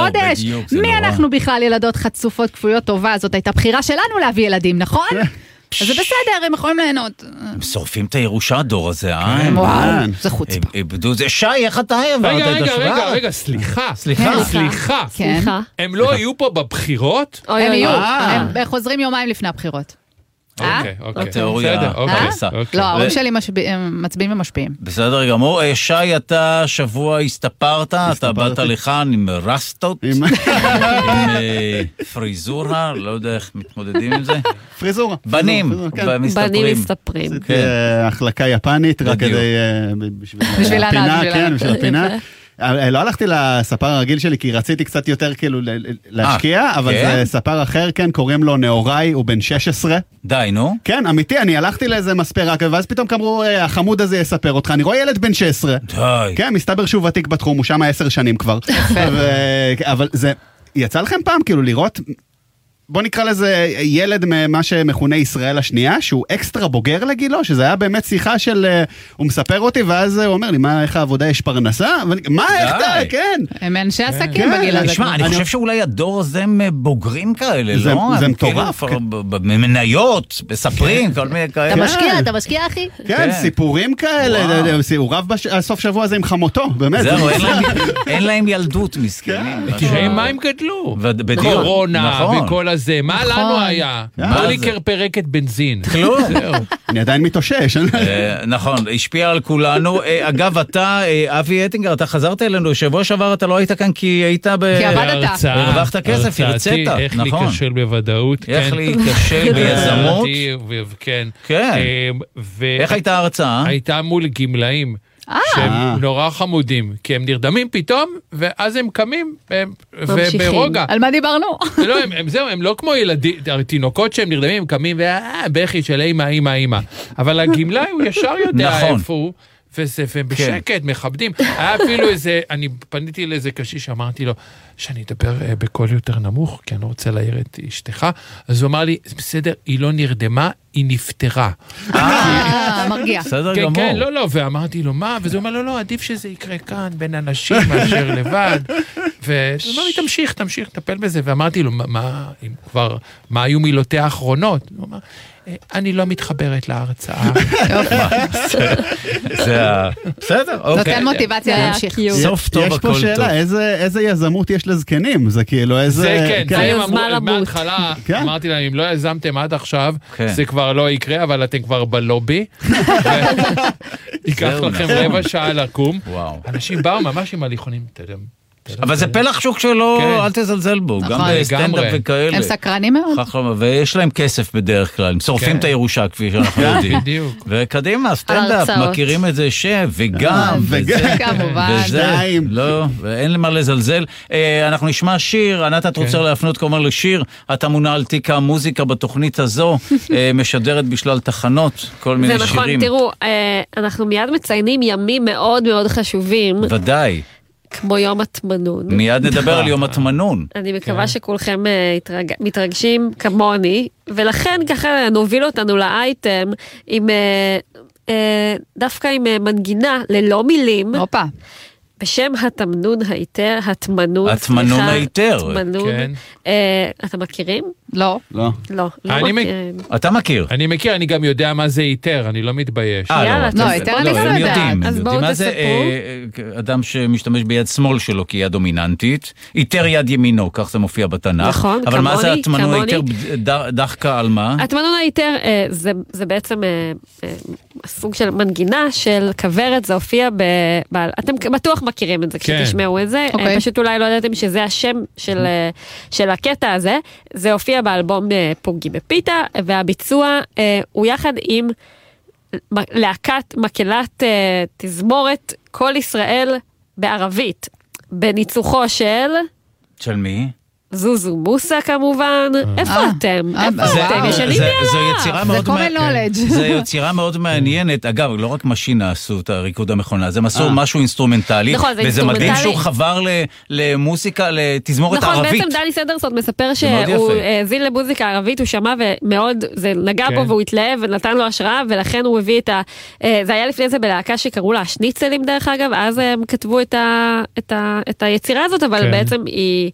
החודש. מי אנחנו בכלל ילדות חצופות כפויות טובה? זאת הייתה בחירה שלנו להביא ילדים, נכון? אז זה בסדר, הם יכולים ליהנות. הם שורפים את הירושה הדור הזה, וואו, זה חוצפה. זה שי, איך אתה העברת את השבעה? רגע, סליחה. הם לא יהיו פה בבחירות? הם יהיו, הם חוזרים יומיים לפני הבחירות. אוקיי. התיאוריה. לא, ההורים שלי מצביעים ומשפיעים. בסדר גמור. שי, אתה שבוע הסתפרת, אתה באת לכאן עם רסטות, עם פריזורה, לא יודע איך מתמודדים עם זה. פריזורה. בנים מסתפרים. החלקה יפנית, רק כדי... בשביל הפינה. לא הלכתי לספר הרגיל שלי, כי רציתי קצת יותר כאילו להשקיע, אבל זה ספר אחר, כן, קוראים לו נאורי, הוא בן 16. די, נו. כן, אמיתי, אני הלכתי לאיזה מספר רק, ואז פתאום כאמרו, החמוד הזה יספר אותך, אני רואה ילד בן 16. די. כן, מסתבר שהוא ותיק בתחום, הוא שם 10 שנים כבר. אבל זה, יצא לכם פעם כאילו לראות... בוא נקרא לזה ילד ממה שמכונה ישראל השנייה, שהוא אקסטרה בוגר לגילו, שזה היה באמת שיחה של, הוא מספר אותי, ואז הוא אומר לי, מה, איך העבודה יש פרנסה? מה, איך אתה, כן. הם אנשי עסקים בגיל הזה. תשמע, אני חושב שאולי הדור הזה הם בוגרים כאלה, לא? זה מטורף. במניות, בספרים, כל מיני כאלה. אתה משקיע, אחי? כן, סיפורים כאלה, הוא רב בסוף שבוע הזה עם חמותו, באמת. זהו, אין להם ילדות מסכנים. תראה מה הם גדלו. קורונה וכל הזה, מה לנו היה? מוליקר פרקת בנזין. כלום. אני עדיין מתאושש. נכון, השפיע על כולנו. אגב, אתה, אבי אטינגר, אתה חזרת אלינו, שבוע שעבר אתה לא היית כאן כי היית כי עבדת. הרווחת כסף, הרצית. איך להיכשל בוודאות. איך להיכשל ביזמות. כן. איך הייתה ההרצאה? הייתה מול גמלאים. שהם נורא חמודים, כי הם נרדמים פתאום, ואז הם קמים, וברוגע. על מה דיברנו? הם לא כמו ילדים, תינוקות שהם נרדמים, הם קמים, ובכי של אמא. אבל הגמלאי הוא ישר יודע איפה הוא, ובשקט, מכבדים. היה אפילו איזה, אני פניתי לאיזה קשיש, אמרתי לו, שאני אדבר בקול יותר נמוך, כי אני לא רוצה להעיר את אשתך, אז הוא אמר לי, בסדר, היא לא נרדמה, היא נפטרה. מרגיע. בסדר גמור. כן, לא, ואמרתי לו, מה? וזה אומר, לא, עדיף שזה יקרה כאן, בין אנשים מאשר לבד. והוא אמר לי, תמשיך, טפל בזה. ואמרתי לו, מה היו מילותיה האחרונות? הוא אמר, אני לא מתחברת להרצאה. בסדר, אוקיי. נותן מוטיבציה להמשיך. סוף טוב, הכל טוב. יש פה שאלה, איזה יזמות יש לזקנים? זה כאילו איזה... זה כן, זה אמרו, מההתחלה, אמרתי להם, אם לא יזמתם עד עכשיו, זה כבר לא יקרה, אבל אתם כבר בלובי. ייקח לכם רבע שעה לקום. אנשים באו ממש עם הליכונים, תדם. אבל זה פלח שוק שלו, אל תזלזל בו, גם בסטנדאפ וכאלה. הם סקרנים מאוד. ויש להם כסף בדרך כלל, הם שורפים את הירושה כפי שאנחנו יודעים. וקדימה, סטנדאפ, מכירים את זה וגם, כמובן. לא, ואין למה לזלזל. אנחנו נשמע שיר, ענת את רוצה להפנות כלומר לשיר, אתה מונה על תיק המוזיקה בתוכנית הזו, משדרת בשלל תחנות, כל מיני שירים. זה נכון, תראו, אנחנו מיד מציינים ימים מאוד מאוד חשובים. ודאי. כמו יום התמנון. מיד נדבר על יום התמנון. אני מקווה שכולכם מתרגשים כמוני, ולכן ככה נוביל אותנו לאייטם דווקא עם מנגינה ללא מילים. הופה. בשם התמנון היתר, התמנון. התמנון היתר. כן. אתם מכירים? לא. לא. לא מכירים. אתה מכיר? אני מכיר, אני גם יודע מה זה היתר, אני לא מתבייש. לא, היתר אני לא יודעת. אז בואו תספרו. אדם שמשתמש ביד שמאל שלו כיד דומיננטית, היתר יד ימינו, כך זה מופיע בתנ"ך. נכון, אבל מה זה התמנון היתר? דחקה על מה? התמנון היתר זה בעצם סוג של מנגינה של כברת, זה הופיע אתם בטוח מכירים את זה כשתשמעו את זה, פשוט אולי לא ידעתם שזה השם של הקטע הזה, זה הופיע באלבום פוגי בפיתה, והביצוע הוא יחד עם מקהלת תזמורת כל ישראל בערבית, בניצוחו של מי? זוזו מוסה כמובן. איפה אתם? ישנים מעלה. זו יצירה מאוד מעניינת. אגב, לא רק משינה עשו את הריקוד המכונה, זה עשו משהו אינסטרומנטלי, וזה מדהים שהוא חבר למוסיקה, לתזמורת ערבית. נכון, בעצם דני סדרסון מספר שהוא זין למוזיקה ערבית, הוא שמע ומאוד, זה נגע בו והוא התלהב ונתן לו השראה, ולכן הוא הביא זה היה לפני זה בלהקה שקראו לה השניצלים דרך אגב, אז הם כתבו את היצירה הזאת, אבל בעצם היא